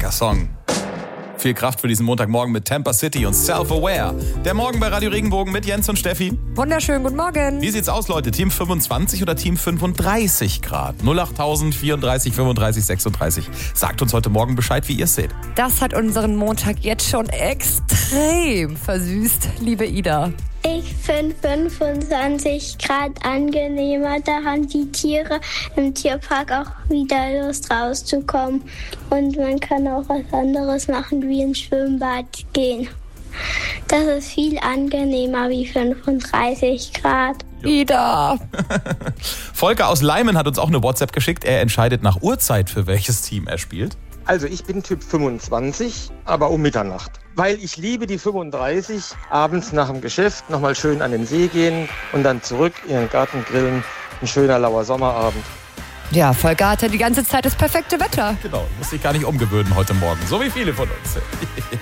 Starker Song. Viel Kraft für diesen Montagmorgen mit Tampa City und Self-Aware. Der Morgen bei Radio Regenbogen mit Jens und Steffi. Wunderschönen guten Morgen. Wie sieht's aus, Leute? Team 25 oder Team 35 Grad? 08000 34 35 36. Sagt uns heute Morgen Bescheid, wie ihr es seht. Das hat unseren Montag jetzt schon extrem versüßt, liebe Ida. Ich finde 25 Grad angenehmer. Da haben die Tiere im Tierpark auch wieder Lust rauszukommen. Und man kann auch was anderes machen, wie ins Schwimmbad gehen. Das ist viel angenehmer wie 35 Grad. Ida. Volker aus Leimen hat uns auch eine WhatsApp geschickt. Er entscheidet nach Uhrzeit, für welches Team er spielt. Also ich bin Typ 25, aber um Mitternacht. Weil ich liebe die 35, abends nach dem Geschäft nochmal schön an den See gehen und dann zurück in den Garten grillen. Ein schöner lauer Sommerabend. Ja, Volker hat ja die ganze Zeit das perfekte Wetter. Genau, muss sich gar nicht umgewöhnen heute Morgen. So wie viele von uns.